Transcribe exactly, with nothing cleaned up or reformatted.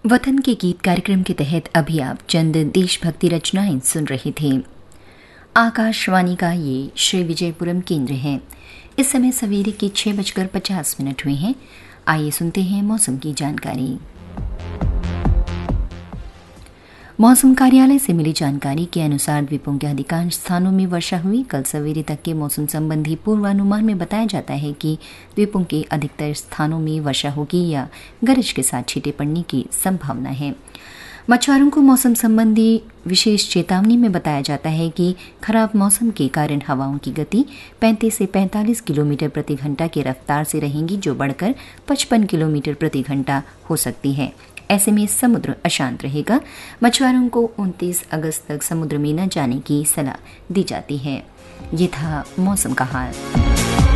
वतन के गीत कार्यक्रम के तहत अभी आप चंद देशभक्ति रचनाएं सुन रहे थे। आकाशवाणी का ये श्री विजयपुरम केंद्र है। इस समय सवेरे के छह बजकर पचास मिनट हुए हैं। आइए सुनते हैं मौसम की जानकारी। मौसम कार्यालय से मिली जानकारी के अनुसार द्वीपों के अधिकांश स्थानों में वर्षा हुई। कल सवेरे तक के मौसम संबंधी पूर्वानुमान में बताया जाता है कि द्वीपों के अधिकतर स्थानों में वर्षा होगी या गरज के साथ छींटे पड़ने की संभावना है। मछुआरों को मौसम संबंधी विशेष चेतावनी में बताया जाता है कि खराब मौसम के कारण हवाओं की गति पैंतीस से पैंतालीस किलोमीटर प्रति घंटा की रफ्तार से रहेंगी, जो बढ़कर पचपन किलोमीटर प्रति घंटा हो सकती है। ऐसे में समुद्र अशांत रहेगा। मछुआरों को उनतीस अगस्त तक समुद्र में न जाने की सलाह दी जाती है। ये था मौसम का हाल।